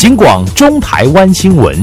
警广中台湾新闻。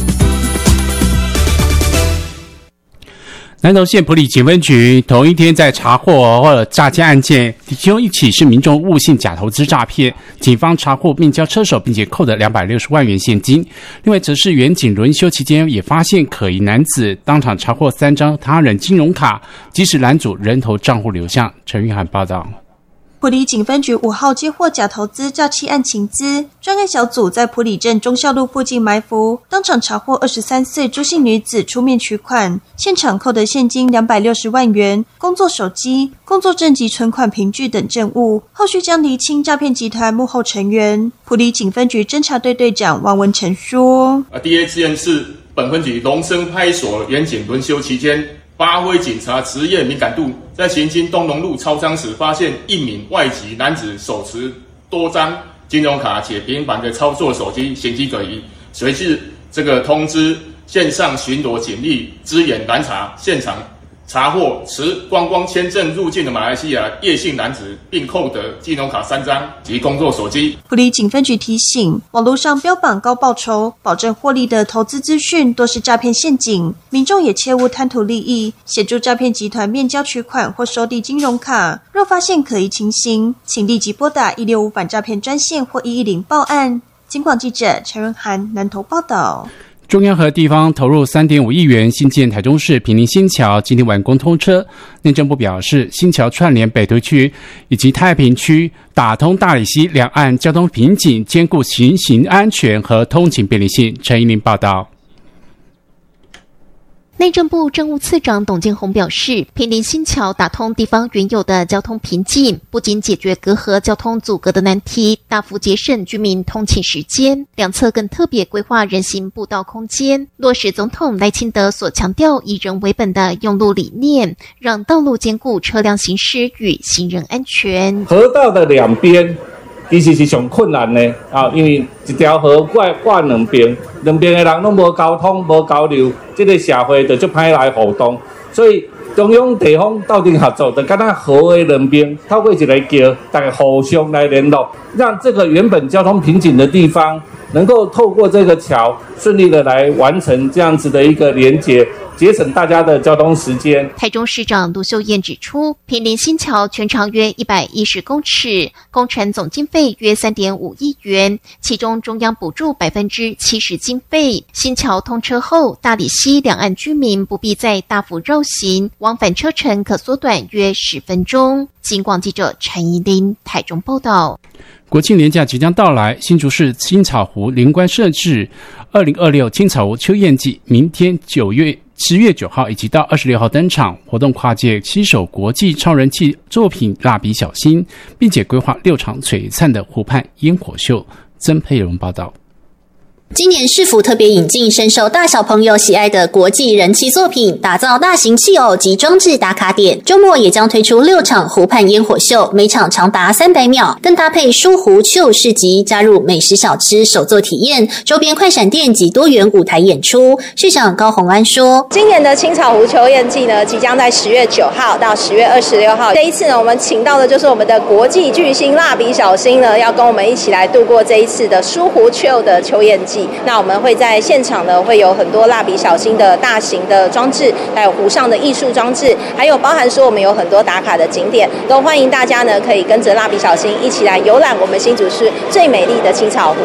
南投县埔里警分局同一天在查获或诈欺案件，其中一起是民众误信假投资诈骗，警方查获并交车手，并且扣得260万元现金。另外则是远警轮休期间也发现可疑男子，当场查获3张他人金融卡，及时拦阻人头账户流向。陈玉涵报道。 埔里警分局5号接获假投资诈欺案情资，专案小组在埔里镇忠孝路附近埋伏，当场查获23岁朱姓女子出面取款，现场扣得现金260万元、工作手机、工作证及存款凭据等证物，后续将厘清诈骗集团幕后成员。埔里警分局侦查队队长王文成说： 第一件事，本分局龙生派出所远警轮休期间，发挥警察职业敏感度，在行经东龙路超商时，发现一名外籍男子手持多张金融卡且频繁的操作手机，行迹可疑。随即通知线上巡逻警力支援拦查，现场查获持观光签证入境的马来西亚叶姓男子，并扣得金融卡3张及工作手机。 埔里警分局提醒，网络上标榜高报酬、保证获利的投资资讯多是诈骗陷阱，民众也切勿贪图利益，协助诈骗集团面交取款或收递金融卡。若发现可疑情形，请立即拨打165反诈骗专线或110报案。警广记者陈润涵南投报道。 中央和地方投入3.5亿元新建台中市坪林新桥，今天完工通车。内政部表示，新桥串联北投区以及太平区，打通大里溪两岸交通瓶颈，兼顾行安全和通勤便利性。陈怡玲报道。 内政部政务次长董建宏表示，坪林新桥打通地方原有的交通瓶颈，不仅解决隔阂交通阻隔的难题，大幅节省居民通勤时间，两侧更特别规划人行步道空间，落实总统赖清德所强调以人为本的用路理念，让道路兼顾车辆行驶与行人安全。 河道的两边其实是上困难的因为一条河挂两边的人都无交通无交流，这个社会就歹来互动，所以中央地方斗阵合作，就敢若河的两边透过一个桥，大家互相来联络，让这个原本交通瓶颈的地方能够透过这个桥顺利的来完成这样子的一个连结，节省大家的交通时间。 台中市长卢秀燕指出，坪林新桥全长约110公尺，工程总经费约3.5亿元，其中中央补助70%经费。新桥通车后，大里溪两岸居民不必再大幅绕行，往返车程可缩短约10分钟。警广记者陈怡玲台中报道。 国庆连假即将到来，新竹市青草湖灵官设置2026青草湖秋宴季，明天10月9号以及到26号登场，活动跨界携手国际超人气作品蜡笔小新，并且规划6场璀璨的湖畔烟火秀。曾佩荣报道。 今年市府特别引进深受大小朋友喜爱的国际人气作品，打造大型气偶及装置打卡点。周末也将推出6场湖畔烟火秀，每场长达300秒，更搭配舒湖秋市集，加入美食小吃手作体验、周边快闪店及多元舞台演出。市长高虹安说， 今年的青草湖秋宴季呢，即将在10月9号到10月26号。这一次呢，我们请到的就是我们的国际巨星蜡笔小新呢，要跟我们一起来度过这一次的舒湖秋的秋宴季。那我们会在现场呢，会有很多蜡笔小新的大型的装置，还有湖上的艺术装置，还有包含说我们有很多打卡的景点，都欢迎大家呢可以跟着蜡笔小新一起来游览我们新竹市最美丽的青草湖。